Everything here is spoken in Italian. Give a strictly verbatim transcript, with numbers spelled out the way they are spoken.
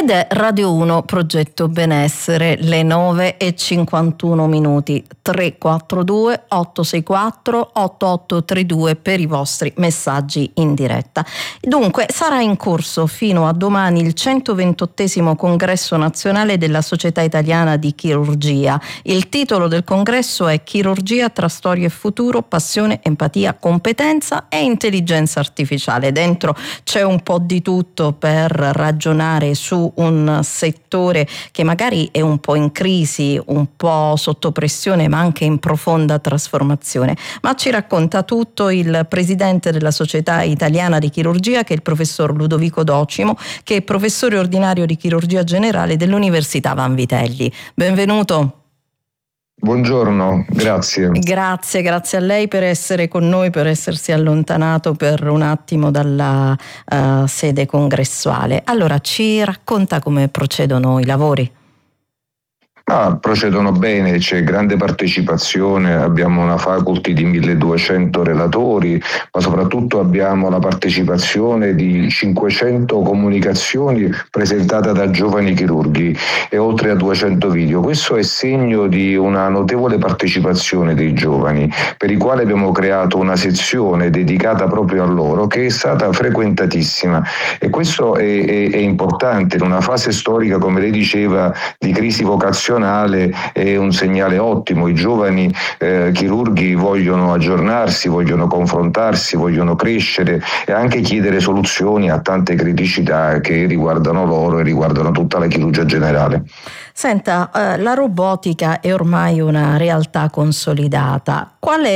Ed è Radio uno Progetto Benessere, le nove e cinquantuno minuti, tre quattro due otto sei quattro otto otto tre due per i vostri messaggi in diretta. Dunque sarà in corso fino a domani il centoventottesimo congresso nazionale della Società Italiana di Chirurgia. Il titolo del congresso è Chirurgia tra storia e futuro, passione, empatia, competenza e intelligenza artificiale. Dentro c'è un po' di tutto per ragionare su un settore che magari è un po' in crisi, un po' sotto pressione, ma anche in profonda trasformazione. Ma ci racconta tutto il presidente della Società Italiana di Chirurgia, che è il professor Ludovico Docimo, che è professore ordinario di chirurgia generale dell'Università Vanvitelli. Benvenuto. Buongiorno, grazie. Grazie, grazie a lei per essere con noi, per essersi allontanato per un attimo dalla uh, sede congressuale. Allora, ci racconta come procedono i lavori? Ah, procedono bene, c'è grande partecipazione, abbiamo una faculty di milleduecento relatori, ma soprattutto abbiamo la partecipazione di cinquecento comunicazioni presentate da giovani chirurghi e oltre a duecento video. Questo è segno di una notevole partecipazione dei giovani, per i quali abbiamo creato una sezione dedicata proprio a loro che è stata frequentatissima, e questo è, è, è importante in una fase storica, come lei diceva, di crisi vocazionale. È un segnale ottimo. I giovani eh, chirurghi vogliono aggiornarsi, vogliono confrontarsi, vogliono crescere e anche chiedere soluzioni a tante criticità che riguardano loro e riguardano tutta la chirurgia generale. Senta, eh, la robotica è ormai una realtà consolidata. Qual è